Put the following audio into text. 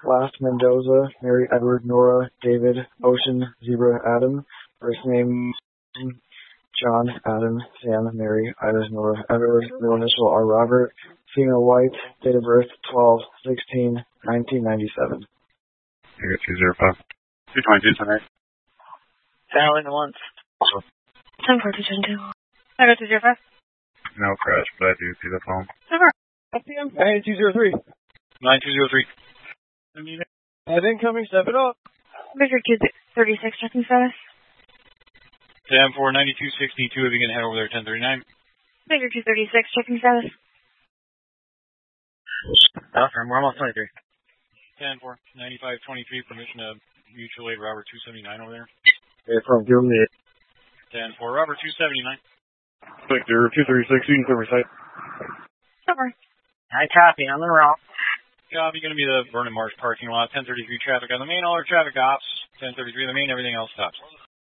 Last Mendoza, Mary Edward, Nora, David, Ocean, Zebra, Adam. First name John, Adam, Sam, Mary, Ida, Nora, Edward. Middle initial R. Robert. Female white. Date of birth 12/16/1997. I got 205. 222 tonight. Fallon once. 10-4-2-2. I got 205. No crash, but I do see the phone. Over. FPM 9203. 9203. Head incoming, step it up. Victor 236, checking status. Sam 49262, if you can head over there 1039. Victor 236, checking status. Alpha, we're almost 23. 10-4, 9523, permission to mutual aid Robert 279 over there. Okay, from give him the 10-4, Robert 279. Victor 236, you can cover site. Over. I copy, on the route. Copy, going to be the Vernon Marsh parking lot, 1033 traffic on the main, all our traffic ops, 1033 the main, everything else stops.